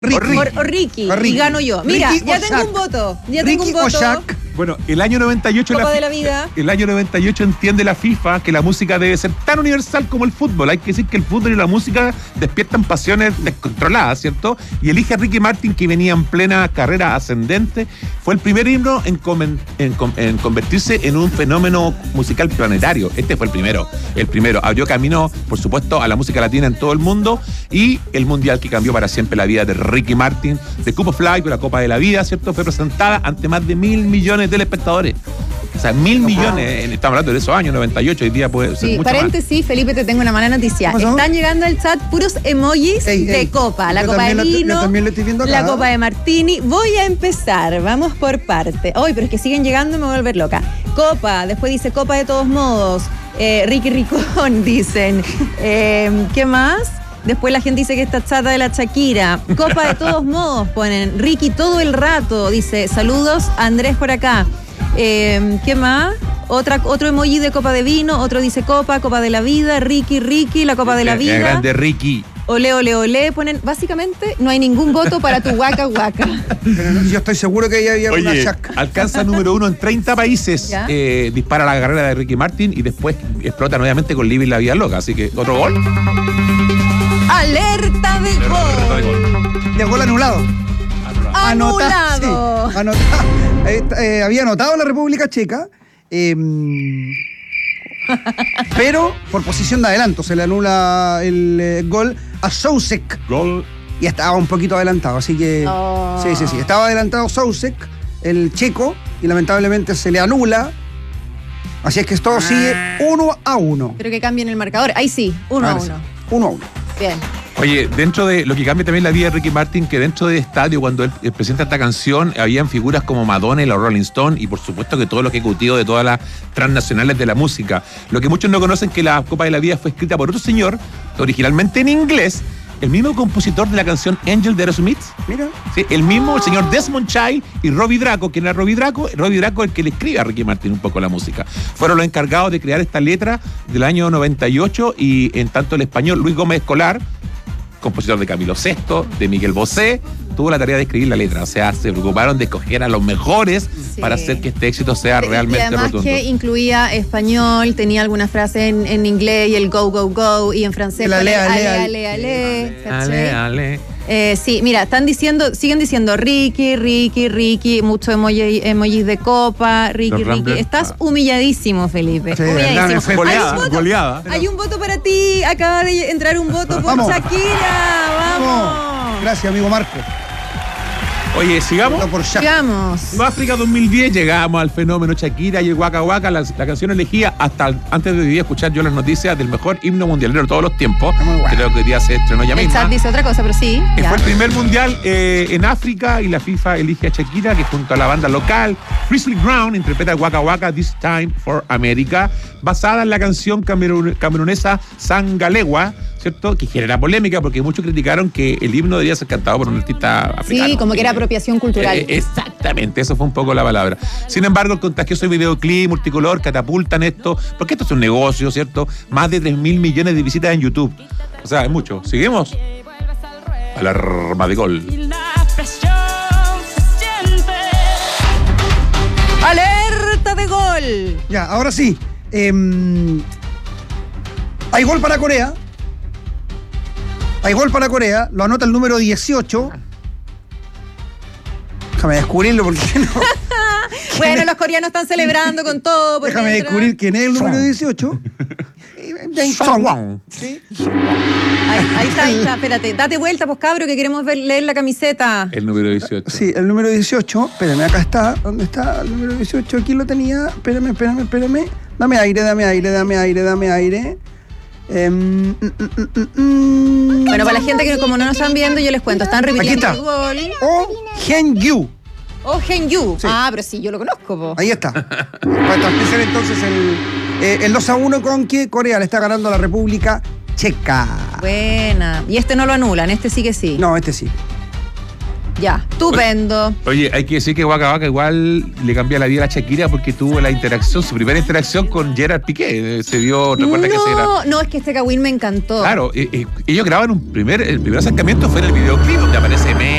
O Ricky. Y gano yo. Mira, Ricky ya o tengo Shaq. un voto. Ricky o Shaq. Bueno, el año 98 Copa de la vida. El año 98 entiende la FIFA que la música debe ser tan universal como el fútbol. Hay que decir que el fútbol y la música despiertan pasiones descontroladas, ¿cierto? Y elige a Ricky Martin, que venía en plena carrera ascendente. Fue el primer himno en convertirse en un fenómeno musical planetario. Este fue el primero. Abrió camino, por supuesto, a la música latina en todo el mundo, y el mundial que cambió para siempre la vida de Ricky Martin. The Cup of Life, la Copa de la Vida, ¿cierto? Fue presentada ante más de 1.000 millones de espectadores. O sea, 1.000 millones, estamos hablando de esos años, 98, hoy día puede ser mucho paréntesis, más. Felipe, te tengo una mala noticia. Están llegando al chat puros emojis de copa. La copa de vino, la copa de martini. Voy a empezar, vamos por parte. Ay, pero es que siguen llegando y me voy a volver loca. Copa, después dice copa de todos modos. Ricky Ricón, dicen. ¿Qué más? Después la gente dice que esta chata de la Shakira. Copa de todos modos, ponen. Ricky todo el rato, dice. Saludos, Andrés por acá. ¿Qué más? Otro emoji de copa de vino. Otro dice copa de la vida. Ricky, la copa de la vida. Grande Ricky. Ole, ole, ole. Ponen, básicamente, no hay ningún voto para tu Waka Waka. Pero no, yo estoy seguro que ahí había una Shaq. Alcanza número 1 en 30 países. Dispara la carrera de Ricky Martin y después explota nuevamente con Living la Vida Loca. Así que, otro gol. ¡Alerta de gol! De gol anulado. ¡Anulado! Sí, anotado. Había anotado la República Checa, pero por posición de adelanto se le anula el gol a Souček. Gol. Y estaba un poquito adelantado, así que... Sí. Estaba adelantado Souček, el checo, y lamentablemente se le anula. Así es que todo sigue 1-1. Pero que cambien el marcador. Ahí sí, 1-1. 1-1. Bien. Oye, dentro de lo que cambia también la vida de Ricky Martin, que dentro del estadio, cuando él presenta esta canción, habían figuras como Madonna y los Rolling Stones, y por supuesto que todos los ejecutivos de todas las transnacionales de la música. Lo que muchos no conocen es que la Copa de la Vida fue escrita por otro señor, originalmente en inglés, el mismo compositor de la canción Angel de Aerosmith. Mira. Sí, el mismo, el señor Desmond Child y Robbie Draco. ¿Quién era Robbie Draco? Robbie Draco es el que le escribe a Ricky Martin un poco la música. Fueron los encargados de crear esta letra del año 98, y en tanto el español Luis Gómez Escolar, compositor de Camilo VI, de Miguel Bosé, tuvo la tarea de escribir la letra. O sea, se preocuparon de escoger a los mejores para hacer que este éxito sea realmente y además rotundo. Que incluía español, tenía algunas frases en inglés, y el go, go, go, y en francés El ale, Ale. Sí, mira, siguen diciendo Ricky, muchos emojis de copa, Ricky. Estás humilladísimo, Felipe. Sí, humilladísimo. Goleada. Hay un voto para ti, acaba de entrar un voto por Vamos. Shakira. Vamos. Gracias, amigo Marco. Oye, sigamos. Por Shaq. Sigamos. África 2010, llegamos al fenómeno Shakira y el Waka Waka, la canción elegida antes de hoy día escuchar yo las noticias del mejor himno mundialero de todos los tiempos. Muy bueno. Creo que hoy día se estrenó ya El misma. chat dice otra cosa, pero sí. Fue el primer mundial en África, y la FIFA elige a Shakira, que junto a la banda local Frizzly Ground interpreta Waka Waka This Time for America, basada en la canción camerunesa Sangalewa, ¿cierto? Que genera polémica porque muchos criticaron que el himno debería ser cantado por un artista africano. Sí, como que era apropiación cultural. Exactamente, eso fue un poco la palabra. Sin embargo, el contagioso videoclip multicolor catapultan esto, porque esto es un negocio, ¿cierto? Más de 3.000 millones de visitas en YouTube. O sea, es mucho. ¿Seguimos? Alarma de gol. ¡Alerta de gol! Ya, ahora sí. Hay gol para Corea. Lo anota el número 18. Déjame descubrirlo porque no. Bueno, los coreanos están celebrando con todo. Déjame descubrir quién es el número 18. James Song. ¿Sí? Ahí está, espérate. Date vuelta, pues cabro, que queremos leer la camiseta. El número 18. Sí, el número 18. Espérame, acá está. ¿Dónde está el número 18? Aquí lo tenía. Espérame. Dame aire. Bueno, para la gente que como no nos están viendo, yo les cuento. Están repitiendo el gol. Oh Hyun-yu. Oh Hyun-yu. Sí. Ah, pero sí, yo lo conozco, po. Ahí está. Para establecer entonces el 2-1 con que Corea le está ganando a la República Checa. Buena. Y este no lo anulan, este sí que sí. No, este sí. Ya, estupendo. Oye, hay que decir que Waka Waka igual le cambió la vida a la Shakira porque tuvo su primera interacción con Gerard Piqué. Se dio, recuerda que se era. No, es que este Kawin me encantó. Claro, ellos graban el primer acercamiento fue en el videoclip donde aparece